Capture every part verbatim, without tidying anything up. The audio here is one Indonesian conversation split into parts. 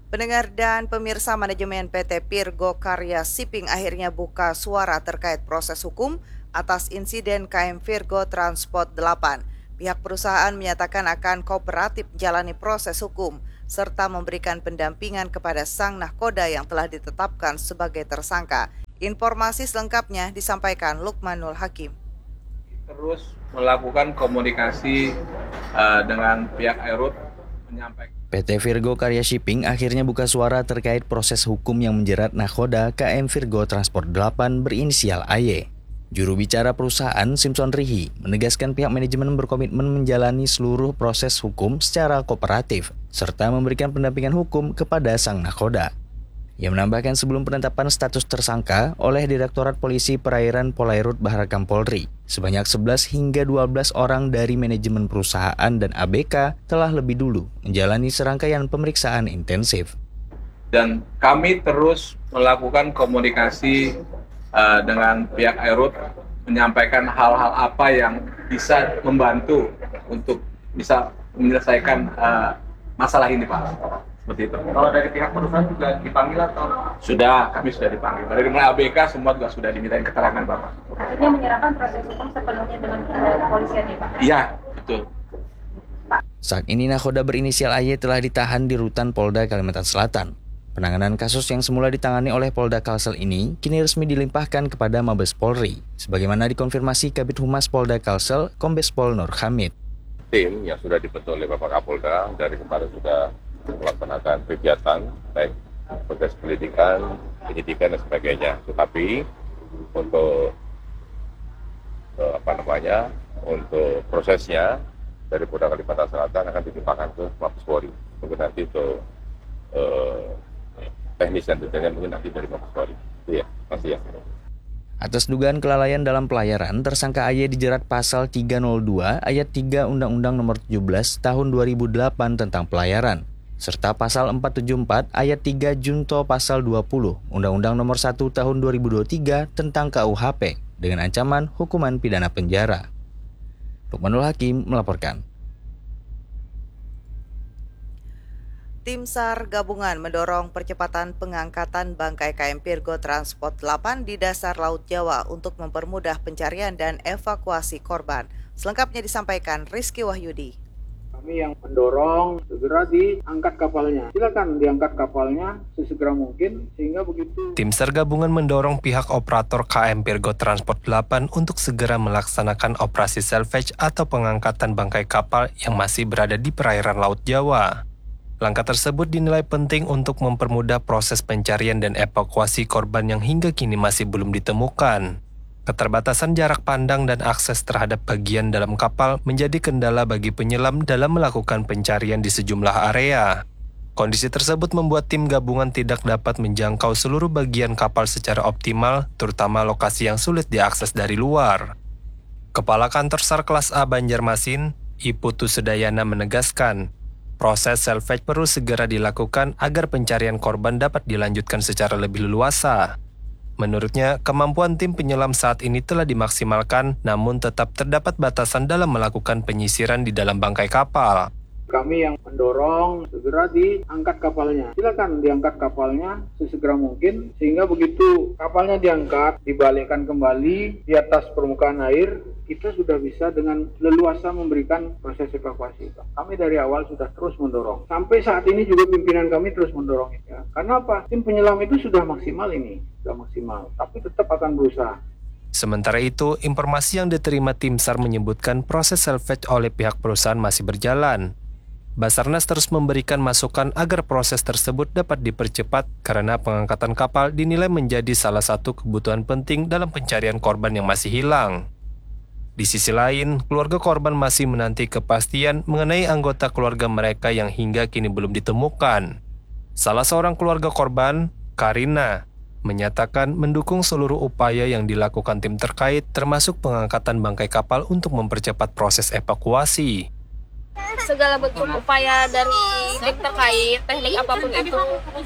Pendengar dan pemirsa, manajemen P T Virgo Karya Shipping akhirnya buka suara terkait proses hukum atas insiden K M Virgo Transport delapan. Pihak perusahaan menyatakan akan kooperatif menjalani proses hukum serta memberikan pendampingan kepada sang nahkoda yang telah ditetapkan sebagai tersangka. Informasi selengkapnya disampaikan Lukmanul Hakim. Terus melakukan komunikasi uh, dengan pihak Airut menyampaikan P T Virgo Karya Shipping akhirnya buka suara terkait proses hukum yang menjerat nahkoda K M Virgo Transport delapan berinisial A Y. Juru bicara perusahaan Simpson Rihi menegaskan pihak manajemen berkomitmen menjalani seluruh proses hukum secara kooperatif serta memberikan pendampingan hukum kepada sang nahkoda. Ia menambahkan sebelum penetapan status tersangka oleh Direktorat Polisi Perairan Polairut Baharakam Polri, sebanyak sebelas hingga dua belas orang dari manajemen perusahaan dan A B K telah lebih dulu menjalani serangkaian pemeriksaan intensif. Dan kami terus melakukan komunikasi uh, dengan pihak Airut menyampaikan hal-hal apa yang bisa membantu untuk bisa menyelesaikan uh, masalah ini, Pak. Seperti itu. Kalau dari pihak perusahaan juga dipanggil atau? Sudah, kami sudah dipanggil. Dari mulai A B K semua juga sudah dimintain keterangan, Bapak. Artinya menyerahkan proses hukum sepenuhnya dengan kepolisian ya, Pak? Iya, betul. Saat ini nahkoda berinisial A Y telah ditahan di rutan Polda Kalimantan Selatan. Penanganan kasus yang semula ditangani oleh Polda Kalsel ini kini resmi dilimpahkan kepada Mabes Polri, sebagaimana dikonfirmasi Kabid Humas Polda Kalsel, Kombes Pol Nur Hamid. Tim yang sudah dibentuk oleh Bapak Kapolda dari kemarin sudah melaksanakan kegiatan baik proses pendidikan, penyidikan dan sebagainya. Tetapi untuk eh, apa namanya untuk prosesnya dari Polda Kalimantan Selatan akan dilimpahkan ke Mabes Polri. Mungkin nanti untuk eh, teknis dan detailnya mungkin nanti dari Mabes Polri. Iya, masih ya. Atas dugaan kelalaian dalam pelayaran, tersangka A Y dijerat pasal tiga nol dua ayat tiga Undang-Undang Nomor tujuh belas Tahun dua ribu delapan tentang pelayaran, serta pasal empat ratus tujuh puluh empat ayat tiga junto pasal dua puluh Undang-Undang Nomor satu Tahun dua ribu dua puluh tiga tentang K U H P dengan ancaman hukuman pidana penjara. Lukmanul Hakim melaporkan. Tim SAR gabungan mendorong percepatan pengangkatan bangkai K M Virgo Transport delapan di dasar Laut Jawa untuk mempermudah pencarian dan evakuasi korban. Selengkapnya disampaikan Rizky Wahyudi. Kami yang mendorong segera diangkat kapalnya. Silakan diangkat kapalnya sesegera mungkin sehingga begitu. Tim SAR gabungan mendorong pihak operator K M Virgo Transport delapan untuk segera melaksanakan operasi salvage atau pengangkatan bangkai kapal yang masih berada di perairan Laut Jawa. Langkah tersebut dinilai penting untuk mempermudah proses pencarian dan evakuasi korban yang hingga kini masih belum ditemukan. Keterbatasan jarak pandang dan akses terhadap bagian dalam kapal menjadi kendala bagi penyelam dalam melakukan pencarian di sejumlah area. Kondisi tersebut membuat tim gabungan tidak dapat menjangkau seluruh bagian kapal secara optimal, terutama lokasi yang sulit diakses dari luar. Kepala Kantor SAR Kelas A Banjarmasin, I Putu Sedayana menegaskan, proses salvage perlu segera dilakukan agar pencarian korban dapat dilanjutkan secara lebih leluasa. Menurutnya, kemampuan tim penyelam saat ini telah dimaksimalkan, namun tetap terdapat batasan dalam melakukan penyisiran di dalam bangkai kapal. Kami yang mendorong segera diangkat kapalnya. Silakan diangkat kapalnya sesegera mungkin sehingga begitu kapalnya diangkat, dibalikkan kembali di atas permukaan air, kita sudah bisa dengan leluasa memberikan proses evakuasi. Kami dari awal sudah terus mendorong. Sampai saat ini juga pimpinan kami terus mendorong ya. Karena apa? Tim penyelam itu sudah maksimal ini, sudah maksimal, tapi tetap akan berusaha. Sementara itu, informasi yang diterima tim SAR menyebutkan proses salvage oleh pihak perusahaan masih berjalan. Basarnas terus memberikan masukan agar proses tersebut dapat dipercepat karena pengangkatan kapal dinilai menjadi salah satu kebutuhan penting dalam pencarian korban yang masih hilang. Di sisi lain, keluarga korban masih menanti kepastian mengenai anggota keluarga mereka yang hingga kini belum ditemukan. Salah seorang keluarga korban, Karina, menyatakan mendukung seluruh upaya yang dilakukan tim terkait termasuk pengangkatan bangkai kapal untuk mempercepat proses evakuasi. Segala bentuk upaya dari tim terkait, teknik apapun itu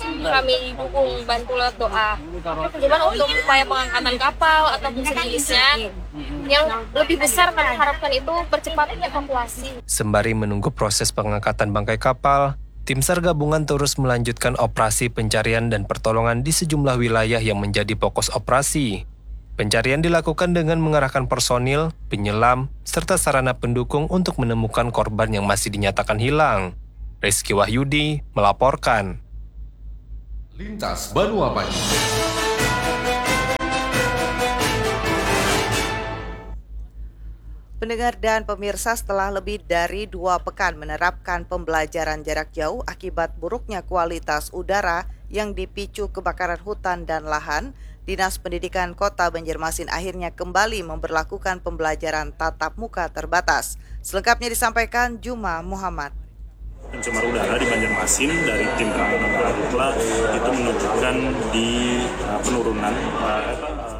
kami dukung, bantu lewat doa. Cuman untuk upaya pengangkatan kapal ataupun sejenisnya yang lebih besar kami harapkan itu percepatan evakuasi. Sembari menunggu proses pengangkatan bangkai kapal, Tim SAR gabungan terus melanjutkan operasi pencarian dan pertolongan di sejumlah wilayah yang menjadi fokus operasi. Pencarian dilakukan dengan mengerahkan personil, penyelam, serta sarana pendukung untuk menemukan korban yang masih dinyatakan hilang. Rizky Wahyudi melaporkan. Lintas Banua Pagi. Pendengar dan pemirsa, setelah lebih dari dua pekan menerapkan pembelajaran jarak jauh akibat buruknya kualitas udara yang dipicu kebakaran hutan dan lahan, Dinas Pendidikan Kota Banjarmasin akhirnya kembali memberlakukan pembelajaran tatap muka terbatas. Selengkapnya disampaikan Juma Muhammad. Pencemar udara di Banjarmasin dari tim penanganan Karhutla itu menunjukkan di uh, penurunan uh,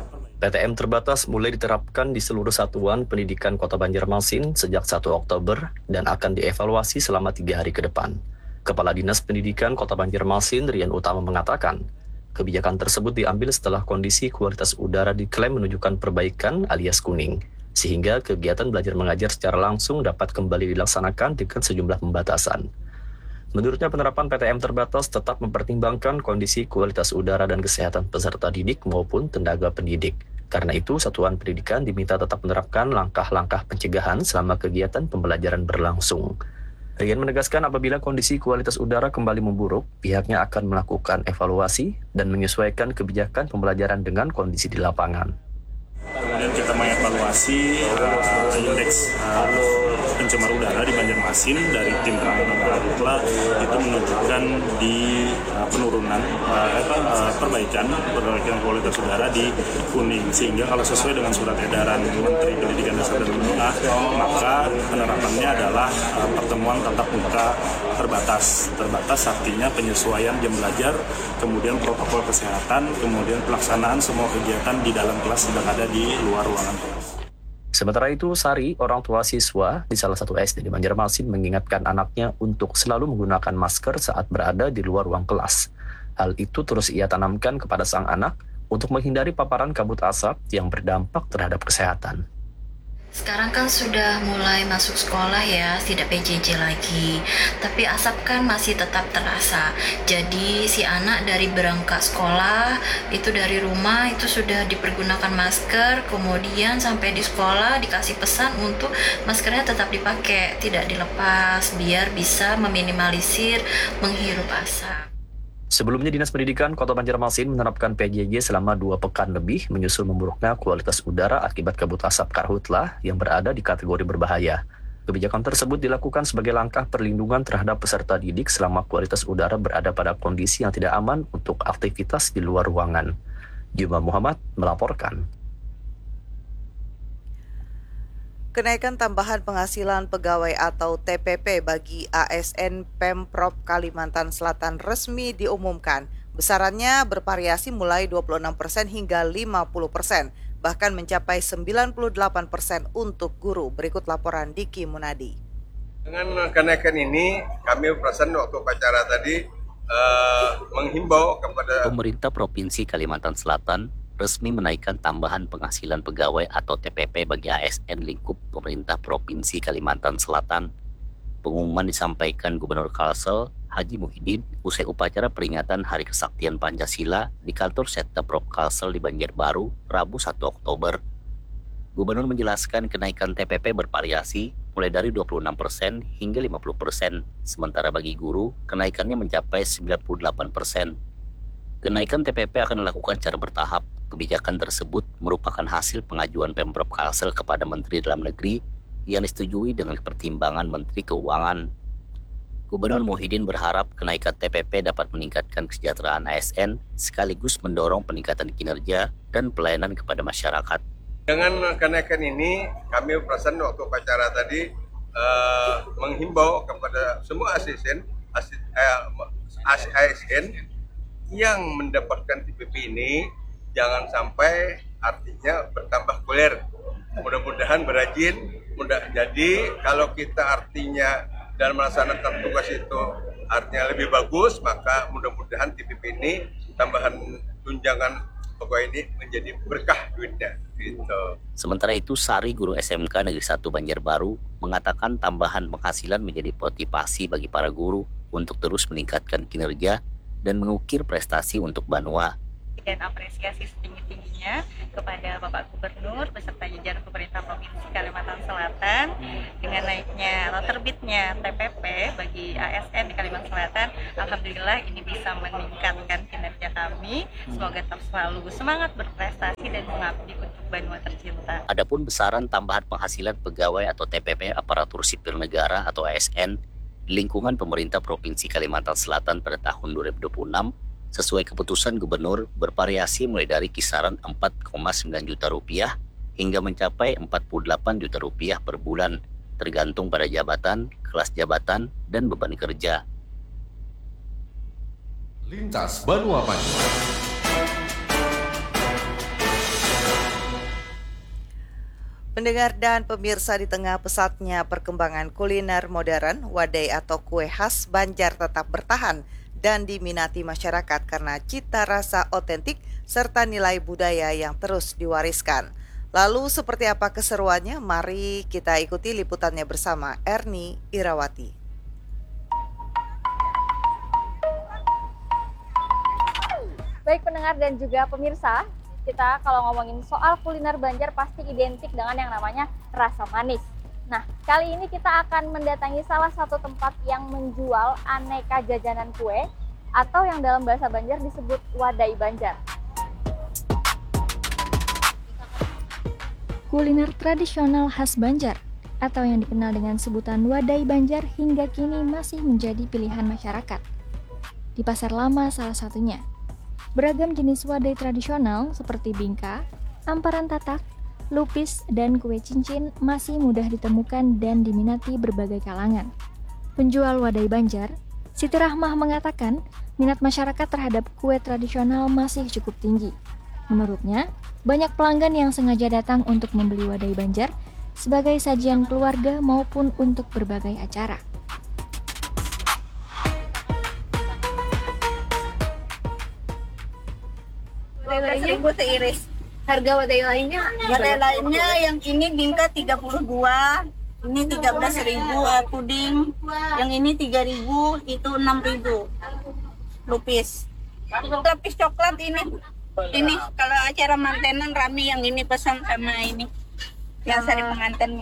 P T M terbatas mulai diterapkan di seluruh satuan pendidikan Kota Banjarmasin sejak satu Oktober dan akan dievaluasi selama tiga hari ke depan. Kepala Dinas Pendidikan Kota Banjarmasin, Rian Utama, mengatakan, kebijakan tersebut diambil setelah kondisi kualitas udara diklaim menunjukkan perbaikan alias kuning, sehingga kegiatan belajar mengajar secara langsung dapat kembali dilaksanakan dengan sejumlah pembatasan. Menurutnya, penerapan P T M terbatas tetap mempertimbangkan kondisi kualitas udara dan kesehatan peserta didik maupun tenaga pendidik. Karena itu, satuan pendidikan diminta tetap menerapkan langkah-langkah pencegahan selama kegiatan pembelajaran berlangsung. Rian menegaskan apabila kondisi kualitas udara kembali memburuk, pihaknya akan melakukan evaluasi dan menyesuaikan kebijakan pembelajaran dengan kondisi di lapangan. Kemudian kita mengevaluasi uh, indeks uh, pencemar udara di Banjarmasin dari tim penanganan Karhutla itu menunjukkan di uh, penurunan uh, uh, perbaikan perbaikan kualitas udara di kuning, sehingga kalau sesuai dengan surat edaran Menteri Pendidikan Dasar dan Menengah, maka penerapannya adalah uh, pertemuan tatap muka terbatas. Terbatas artinya penyesuaian jam belajar, kemudian protokol kesehatan, kemudian pelaksanaan semua kegiatan di dalam kelas sedang ada di luar ruangan kelas. Sementara itu, Sari, orang tua siswa di salah satu S D di Banjarmasin, mengingatkan anaknya untuk selalu menggunakan masker saat berada di luar ruang kelas. Hal itu terus ia tanamkan kepada sang anak untuk menghindari paparan kabut asap yang berdampak terhadap kesehatan. Sekarang kan sudah mulai masuk sekolah ya, tidak P J J lagi. Tapi asap kan masih tetap terasa. Jadi si anak dari berangkat sekolah, itu dari rumah itu sudah dipergunakan masker. Kemudian sampai di sekolah dikasih pesan untuk maskernya tetap dipakai, tidak dilepas, biar bisa meminimalisir menghirup asap. Sebelumnya, Dinas Pendidikan Kota Banjarmasin menerapkan P J J selama dua pekan lebih menyusul memburuknya kualitas udara akibat kabut asap Karhutla yang berada di kategori berbahaya. Kebijakan tersebut dilakukan sebagai langkah perlindungan terhadap peserta didik selama kualitas udara berada pada kondisi yang tidak aman untuk aktivitas di luar ruangan. Juma Muhammad melaporkan. Kenaikan tambahan penghasilan pegawai atau T P P bagi A S N Pemprov Kalimantan Selatan resmi diumumkan. Besarannya bervariasi mulai dua puluh enam persen hingga lima puluh persen, bahkan mencapai sembilan puluh delapan persen untuk guru. Berikut laporan Diki Munadi. Dengan kenaikan ini, kami perasaan waktu upacara tadi uh, menghimbau kepada pemerintah Provinsi Kalimantan Selatan resmi menaikkan tambahan penghasilan pegawai atau T P P bagi A S N lingkup pemerintah Provinsi Kalimantan Selatan. Pengumuman disampaikan Gubernur Kalsel Haji Muhyiddin usai upacara peringatan Hari Kesaktian Pancasila di kantor Setda Prop Kalsel di Banjarbaru, Rabu satu Oktober. Gubernur menjelaskan kenaikan T P P bervariasi mulai dari dua puluh enam persen hingga lima puluh persen, sementara bagi guru kenaikannya mencapai sembilan puluh delapan persen. Kenaikan T P P akan dilakukan secara bertahap. Kebijakan tersebut merupakan hasil pengajuan Pemprov Kalsel kepada Menteri Dalam Negeri yang disetujui dengan pertimbangan Menteri Keuangan. Gubernur Muhyiddin berharap kenaikan T P P dapat meningkatkan kesejahteraan A S N sekaligus mendorong peningkatan kinerja dan pelayanan kepada masyarakat. Dengan kenaikan ini, kami perasaan waktu upacara tadi uh, menghimbau kepada semua asisten, asis, uh, A S N yang mendapatkan T P P ini jangan sampai artinya bertambah kuler. Mudah-mudahan berajin. Mudah jadi kalau kita artinya dalam melaksanakan tugas itu artinya lebih bagus, maka mudah-mudahan T P P ini tambahan tunjangan pegawai ini menjadi berkah duitnya. Gitu. Sementara itu, Sari, guru S M K Negeri satu Banjarbaru, mengatakan tambahan penghasilan menjadi motivasi bagi para guru untuk terus meningkatkan kinerja dan mengukir prestasi untuk Banua. Dan apresiasi setinggi-tingginya kepada Bapak Gubernur beserta jajaran pemerintah Provinsi Kalimantan Selatan dengan naiknya atau terbitnya T P P bagi A S N di Kalimantan Selatan. Alhamdulillah ini bisa meningkatkan kinerja kami. Semoga tetap selalu semangat berprestasi dan mengabdi untuk Banua tercinta. Adapun besaran tambahan penghasilan pegawai atau T P P aparatur sipil negara atau A S N di lingkungan pemerintah Provinsi Kalimantan Selatan pada tahun dua ribu dua puluh enam sesuai keputusan gubernur bervariasi mulai dari kisaran empat koma sembilan juta rupiah hingga mencapai empat puluh delapan juta rupiah per bulan, tergantung pada jabatan, kelas jabatan, dan beban kerja. Lintas Banua Pagi. Pendengar dan pemirsa, di tengah pesatnya perkembangan kuliner modern, wadai atau kue khas Banjar tetap bertahan dan diminati masyarakat karena cita rasa otentik serta nilai budaya yang terus diwariskan. Lalu seperti apa keseruannya? Mari kita ikuti liputannya bersama Erni Irawati. Baik pendengar dan juga pemirsa, kita kalau ngomongin soal kuliner Banjar pasti identik dengan yang namanya rasa manis. Nah, kali ini kita akan mendatangi salah satu tempat yang menjual aneka jajanan kue atau yang dalam bahasa Banjar disebut wadai Banjar. Kuliner tradisional khas Banjar atau yang dikenal dengan sebutan wadai Banjar hingga kini masih menjadi pilihan masyarakat. Di Pasar Lama salah satunya. Beragam jenis wadai tradisional seperti bingka, amparan tatak, lupis, dan kue cincin masih mudah ditemukan dan diminati berbagai kalangan. Penjual wadai Banjar, Siti Rahmah mengatakan minat masyarakat terhadap kue tradisional masih cukup tinggi. Menurutnya, banyak pelanggan yang sengaja datang untuk membeli wadai Banjar sebagai sajian keluarga maupun untuk berbagai acara. Wadai seribu seiris. Harga wadai lainnya? Wadai lainnya yang ini bingka tiga puluh dua, ini tiga belas ribu, puding yang ini tiga ribu, itu enam ribu. Lupis. Lapis coklat ini. Ini kalau acara mantenan rame yang ini pesan sama ini. Yang sari pengantin.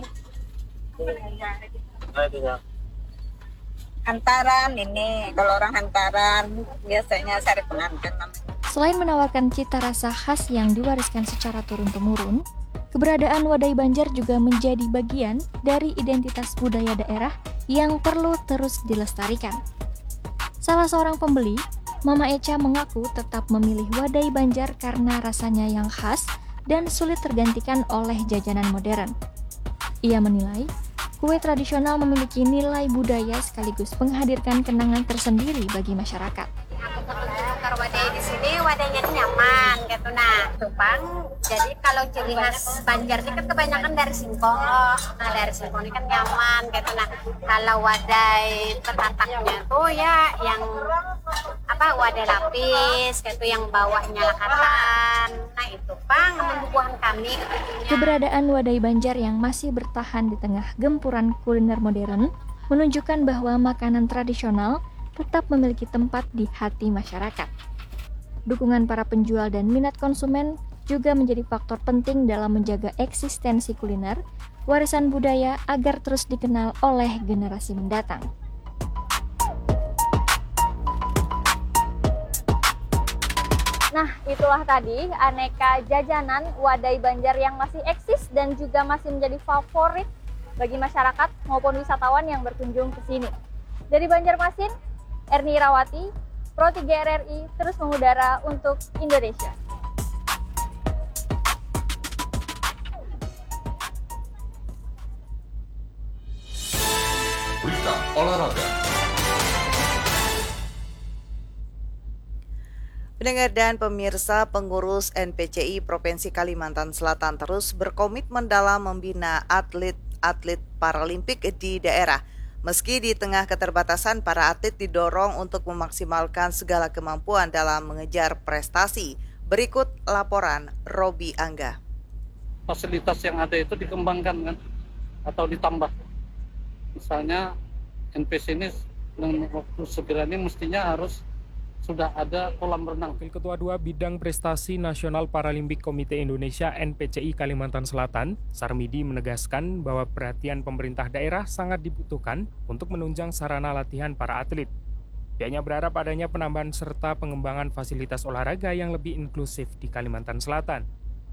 Hantaran ini, kalau orang hantaran biasanya sari pengantin namanya. Selain menawarkan cita rasa khas yang diwariskan secara turun-temurun, keberadaan wadai Banjar juga menjadi bagian dari identitas budaya daerah yang perlu terus dilestarikan. Salah seorang pembeli, Mama Echa, mengaku tetap memilih wadai Banjar karena rasanya yang khas dan sulit tergantikan oleh jajanan modern. Ia menilai, kue tradisional memiliki nilai budaya sekaligus menghadirkan kenangan tersendiri bagi masyarakat. Kalau wadai di sini wadainya nyaman gitu. Nah, Tupang. Jadi kalau ciri khas Banjar ini kan kebanyakan dari singkong. Oh, nah dari singkong ini kan nyaman gitu. Nah, kalau wadai tertataknya tuh ya yang apa wadai lapis gitu yang bawahnya lakatan. Nah, itu Pang membubuhan kami. Keberadaan wadai Banjar yang masih bertahan di tengah gempuran kuliner modern menunjukkan bahwa makanan tradisional tetap memiliki tempat di hati masyarakat. Dukungan para penjual dan minat konsumen juga menjadi faktor penting dalam menjaga eksistensi kuliner, warisan budaya agar terus dikenal oleh generasi mendatang. Nah, itulah tadi aneka jajanan wadai Banjar yang masih eksis dan juga masih menjadi favorit bagi masyarakat maupun wisatawan yang berkunjung ke sini. Dari Banjarmasin, Erni Irawati, Pro tiga R R I terus mengudara untuk Indonesia. Berita olahraga. Pendengar dan pemirsa, pengurus N P C I Provinsi Kalimantan Selatan terus berkomitmen dalam membina atlet-atlet paralimpik di daerah. Meski di tengah keterbatasan, para atlet didorong untuk memaksimalkan segala kemampuan dalam mengejar prestasi. Berikut laporan Robi Angga. Fasilitas yang ada itu dikembangkan kan, atau ditambah. Misalnya N P C ini Dan waktu segera ini mestinya harus sudah ada kolam renang. Wakil Ketua dua Bidang Prestasi Nasional Paralimpik Komite Indonesia N P C I Kalimantan Selatan, Sarmidi menegaskan bahwa perhatian pemerintah daerah sangat dibutuhkan untuk menunjang sarana latihan para atlet. Pihaknya berharap adanya penambahan serta pengembangan fasilitas olahraga yang lebih inklusif di Kalimantan Selatan.